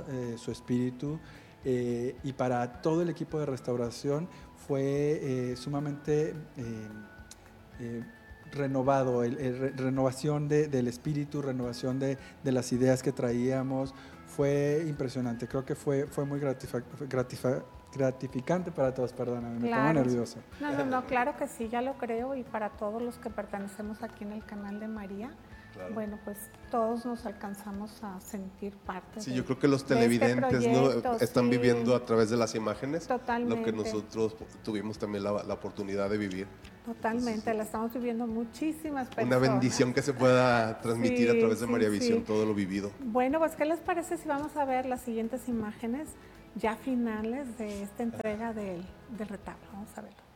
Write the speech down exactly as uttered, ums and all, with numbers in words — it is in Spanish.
eh, su espíritu, eh, y para todo el equipo de restauración fue eh, sumamente eh, eh, renovado, el, el re, renovación de, del espíritu, renovación de, de las ideas que traíamos. Fue impresionante, creo que fue, fue muy gratific, gratific, gratificante para todos, perdóname, me claro. pongo nervioso. No, no, no, claro que sí, ya lo creo, y para todos los que pertenecemos aquí en el canal de María, claro. Bueno, pues todos nos alcanzamos a sentir parte. Sí, de, yo creo que los televidentes este proyecto, ¿no? están sí, viviendo a través de las imágenes totalmente. Lo que nosotros tuvimos también la, la oportunidad de vivir. Totalmente, Entonces, la estamos viviendo muchísimas personas. Una bendición que se pueda transmitir sí, a través de sí, María Visión, sí. todo lo vivido. Bueno, pues ¿qué les parece si vamos a ver las siguientes imágenes ya finales de esta entrega del, del retablo? Vamos a verlo.